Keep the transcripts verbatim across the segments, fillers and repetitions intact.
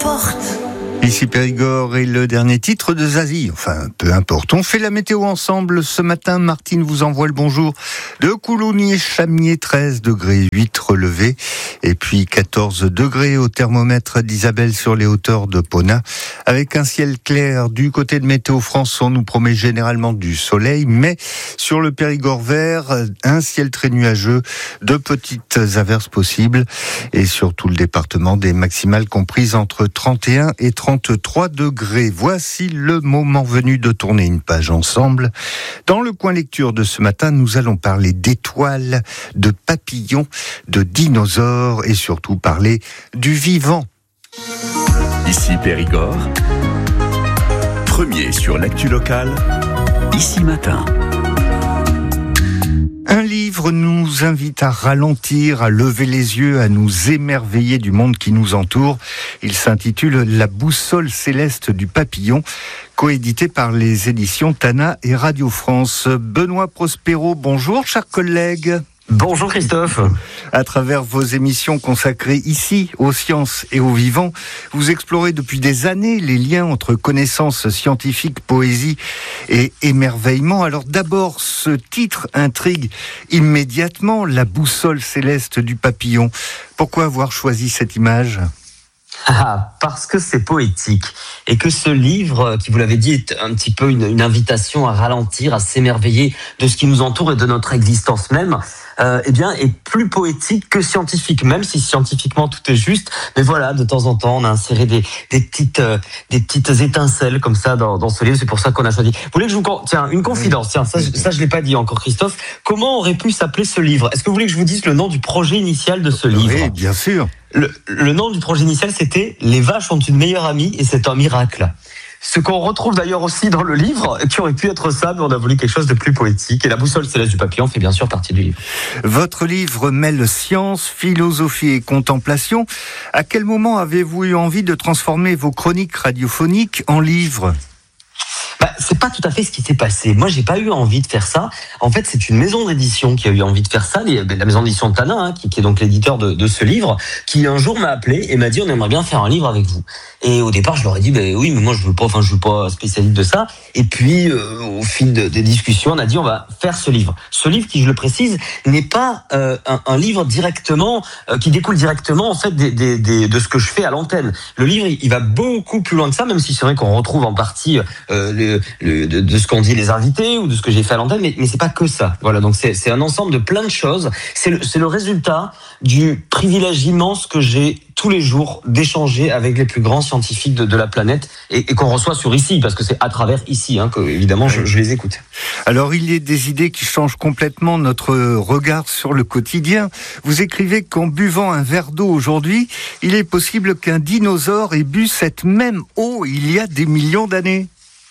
importe. Ici Périgord et le dernier titre de Zazie. Enfin, peu importe. On fait la météo ensemble. Ce matin, Martine vous envoie le bonjour de Coulommiers-Chamiers, treize degrés, huit relevés. Et puis quatorze degrés au thermomètre d'Isabelle sur les hauteurs de Pona. Avec un ciel clair du côté de Météo France, on nous promet généralement du soleil. Mais sur le Périgord vert, un ciel très nuageux, de petites averses possibles. Et sur tout le département, des maximales comprises entre trente et un et trente-trois degrés. Voici le moment venu de tourner une page ensemble. Dans le coin lecture de ce matin, nous allons parler d'étoiles, de papillons, de dinosaures et surtout parler du vivant. Ici Périgord, premier sur l'actu locale, Ici Matin. Un livre nous invite à ralentir, à lever les yeux, à nous émerveiller du monde qui nous entoure. Il s'intitule La boussole céleste du papillon, coédité par les éditions Tana et Radio France. Benoît Prospero, bonjour, chers collègues. Bonjour Christophe. À travers vos émissions consacrées ici aux sciences et aux vivants, vous explorez depuis des années les liens entre connaissances scientifiques, poésie et émerveillement. Alors d'abord, ce titre intrigue immédiatement, La boussole céleste du papillon. Pourquoi avoir choisi cette image ? Ah, parce que c'est poétique et que ce livre, qui vous l'avez dit, est un petit peu une, une invitation à ralentir, à s'émerveiller de ce qui nous entoure et de notre existence même, euh, eh bien, est plus poétique que scientifique, même si scientifiquement tout est juste. Mais voilà, de temps en temps, on a inséré des, des petites, euh, des petites étincelles comme ça dans, dans ce livre. C'est pour ça qu'on a choisi. Vous voulez que je vous con... tiens une confidence. Tiens, ça, ça je l'ai pas dit encore, Christophe. Comment aurait pu s'appeler ce livre ? Est-ce que vous voulez que je vous dise le nom du projet initial de ce livre ? Oui, bien sûr. Le, le nom du projet initial, c'était « Les vaches ont une meilleure amie et c'est un miracle ». Ce qu'on retrouve d'ailleurs aussi dans le livre, qui aurait pu être ça, mais on a voulu quelque chose de plus poétique. Et la boussole céleste du papillon fait bien sûr partie du livre. Votre livre mêle science, philosophie et contemplation. À quel moment avez-vous eu envie de transformer vos chroniques radiophoniques en livres ? Bah, c'est pas tout à fait ce qui s'est passé. Moi, j'ai pas eu envie de faire ça. En fait, c'est une maison d'édition qui a eu envie de faire ça, la maison d'édition de Tana, hein, qui, qui est donc l'éditeur de, de ce livre, qui un jour m'a appelé et m'a dit on aimerait bien faire un livre avec vous. Et au départ, je leur ai dit ben bah, oui, mais moi je veux pas, enfin je veux pas spécialiste de ça. Et puis, euh, au fil de, des discussions, on a dit on va faire ce livre. Ce livre, qui je le précise, n'est pas euh, un, un livre directement euh, qui découle directement en fait des, des, des, de ce que je fais à l'antenne. Le livre, il va beaucoup plus loin que ça, même si c'est vrai qu'on retrouve en partie euh, le Le, de, de ce qu'ont dit les invités ou de ce que j'ai fait à l'antenne, mais, mais c'est pas que ça. Voilà, donc c'est, c'est un ensemble de plein de choses. C'est le, c'est le résultat du privilège immense que j'ai tous les jours d'échanger avec les plus grands scientifiques de, de la planète et, et qu'on reçoit sur ici, parce que c'est à travers ici hein, que évidemment je, je les écoute. Alors il y a des idées qui changent complètement notre regard sur le quotidien. Vous écrivez qu'en buvant un verre d'eau aujourd'hui, il est possible qu'un dinosaure ait bu cette même eau il y a des millions d'années.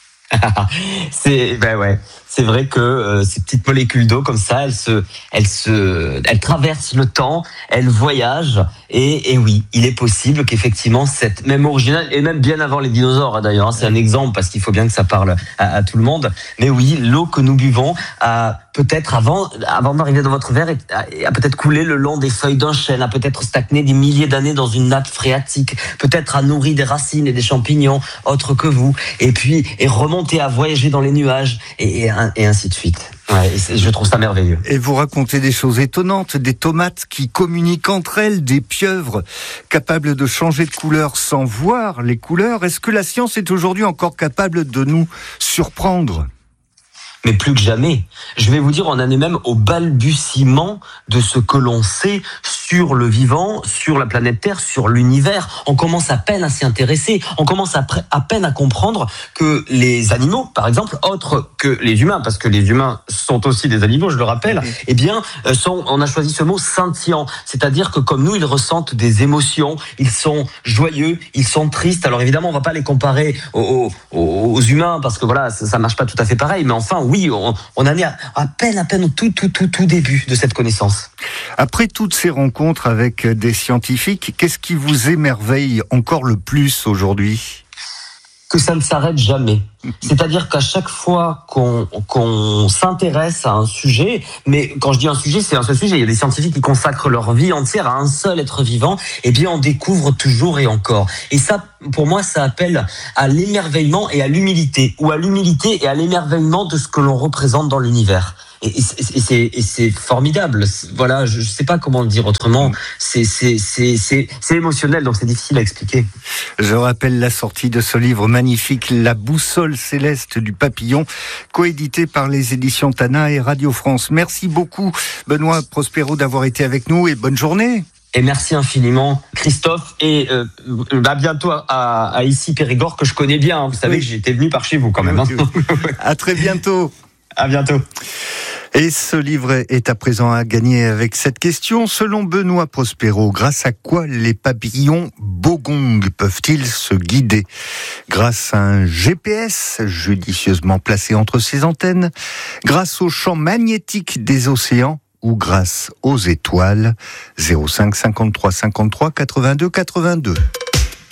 c'est ben ouais, c'est vrai que euh, ces petites molécules d'eau comme ça, elles se, elles se, elles traversent le temps, elles voyagent et, et oui, il est possible qu'effectivement cette même originale et même bien avant les dinosaures hein, d'ailleurs, hein, c'est un exemple parce qu'il faut bien que ça parle à, à tout le monde. Mais oui, l'eau que nous buvons a peut-être avant, avant d'arriver dans votre verre, a, a peut-être coulé le long des feuilles d'un chêne, a peut-être stagné des milliers d'années dans une nappe phréatique, peut-être a nourri des racines et des champignons autres que vous, et puis est remonté à voyager dans les nuages et, et, et ainsi de suite. Ouais, et je trouve ça merveilleux. Et vous racontez des choses étonnantes, des tomates qui communiquent entre elles, des pieuvres capables de changer de couleur sans voir les couleurs. Est-ce que la science est aujourd'hui encore capable de nous surprendre ? Mais plus que jamais. Je vais vous dire, on en est même au balbutiement de ce que l'on sait sur le vivant, sur la planète Terre, sur l'univers. On commence à peine à s'y intéresser. On commence à, à peine à comprendre que les animaux, par exemple, autres que les humains, parce que les humains sont aussi des animaux, je le rappelle, eh bien, sont, on a choisi ce mot sentient. C'est-à-dire que comme nous, ils ressentent des émotions, ils sont joyeux, ils sont tristes. Alors évidemment, on va pas les comparer aux, aux, aux humains, parce que voilà, ça, ça marche pas tout à fait pareil, mais enfin, oui, on, on en est à, à peine, à peine au tout, tout, tout, tout début de cette connaissance. Après toutes ces rencontres avec des scientifiques, qu'est-ce qui vous émerveille encore le plus aujourd'hui ? que ça ne s'arrête jamais. C'est-à-dire qu'à chaque fois qu'on qu'on s'intéresse à un sujet, mais quand je dis un sujet, c'est un seul sujet, il y a des scientifiques qui consacrent leur vie entière à un seul être vivant, et bien on découvre toujours et encore. Et ça, pour moi, ça appelle à l'émerveillement et à l'humilité, ou à l'humilité et à l'émerveillement de ce que l'on représente dans l'univers. Et, et, et, c'est, et c'est formidable. Voilà, je ne sais pas comment le dire autrement. C'est, c'est, c'est, c'est, c'est émotionnel, donc c'est difficile à expliquer. Je rappelle la sortie de ce livre magnifique, La boussole céleste du papillon, coédité par les éditions Tana et Radio France. Merci beaucoup, Benoît Prospero, d'avoir été avec nous et bonne journée. Et merci infiniment, Christophe, et euh, à bientôt à, à ici Périgord, que je connais bien. Vous savez oui. que j'étais venu par chez vous quand même. Hein. À très bientôt. À bientôt. Et ce livre est à présent à gagner avec cette question. Selon Benoît Prospero, grâce à quoi les papillons bogong peuvent-ils se guider ? Grâce à un G P S judicieusement placé entre ses antennes ? Grâce au champ magnétique des océans ? Ou grâce aux étoiles ? zéro cinq cinquante-trois cinquante-trois quatre-vingt-deux quatre-vingt-deux